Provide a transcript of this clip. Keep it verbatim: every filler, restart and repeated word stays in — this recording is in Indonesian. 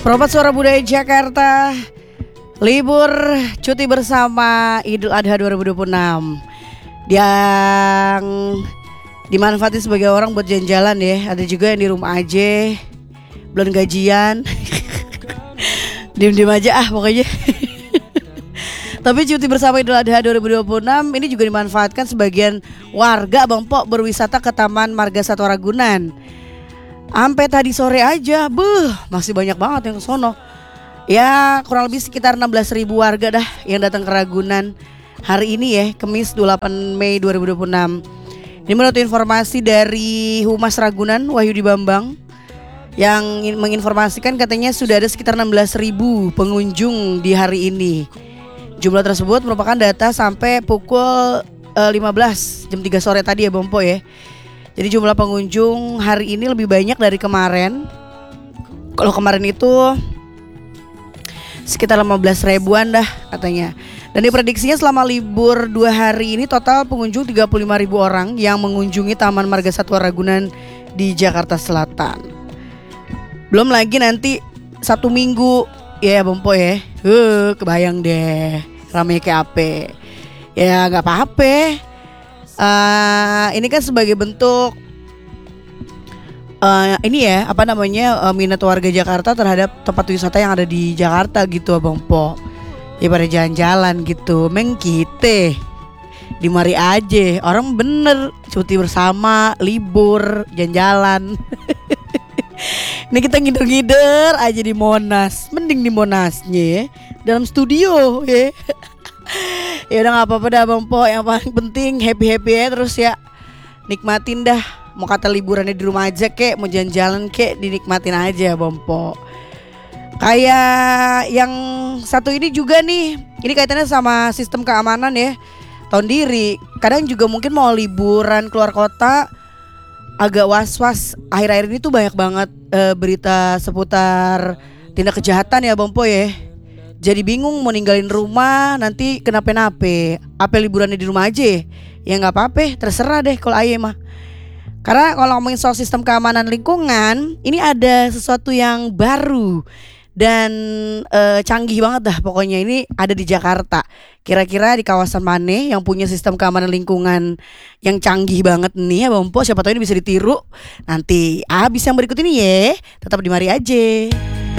Perobat Suara Budaya Jakarta, libur cuti bersama Idul Adha dua ribu dua puluh enam yang dimanfaatin sebagai orang buat jalan-jalan ya. Ada juga yang di rumah aja, belum gajian, diem-diem aja ah pokoknya. Tapi cuti bersama Idul Adha dua ribu dua puluh enam ini juga dimanfaatkan sebagian warga Bang Po berwisata ke Taman Marga Satwa Ragunan. Sampai tadi sore aja, beuh, masih banyak banget yang ke sono. Ya kurang lebih sekitar enam belas ribu warga dah yang datang ke Ragunan hari ini ya, Kamis dua puluh delapan Mei dua ribu dua puluh enam. Ini menurut informasi dari Humas Ragunan, Wahyudi Bambang, yang menginformasikan katanya sudah ada sekitar enam belas ribu pengunjung di hari ini. Jumlah tersebut merupakan data sampai pukul uh, lima belas jam tiga sore tadi ya Bang Po ya. Jadi jumlah pengunjung hari ini lebih banyak dari kemarin. Kalau kemarin itu sekitar lima belas ribuan dah katanya. Dan diprediksinya selama libur dua hari ini total pengunjung tiga puluh lima ribu orang yang mengunjungi Taman Marga Satwa Ragunan di Jakarta Selatan. Belum lagi nanti satu minggu ya Bang Po ya. Uh, kebayang deh ramai kayak apa. Ya gak apa-apa. Uh, ini kan sebagai bentuk uh, ini ya apa namanya uh, minat warga Jakarta terhadap tempat wisata yang ada di Jakarta gitu Bang Po. Ya pada jalan-jalan gitu, meng kita di mari aja orang bener cuti bersama, libur, jalan-jalan. Ini kita ngider-ngider aja di Monas, mending di Monasnya ya, dalam studio ya. Ya udah nggak apa-apa dah Bang Po, yang paling penting happy happy ya terus ya, nikmatin dah. Mau kata liburannya di rumah aja kek, mau jalan-jalan kek, dinikmatin aja Bang Po. Kayak yang satu ini juga nih, ini kaitannya sama sistem keamanan ya. Tahun diri, kadang juga mungkin mau liburan keluar kota agak was-was. Akhir-akhir ini tuh banyak banget e, berita seputar tindak kejahatan ya Bang Po ya. Jadi bingung mau ninggalin rumah nanti kenapa-napa. Apa liburannya di rumah aja? Ya nggak apa-apa, terserah deh kalau aye mah. Karena kalau ngomongin soal sistem keamanan lingkungan, ini ada sesuatu yang baru dan e, canggih banget dah pokoknya. Ini ada di Jakarta. Kira-kira di kawasan mana yang punya sistem keamanan lingkungan yang canggih banget nih ya Bang Po? Siapa tahu ini bisa ditiru. Nanti abis yang berikut ini ya, tetap di mari aja.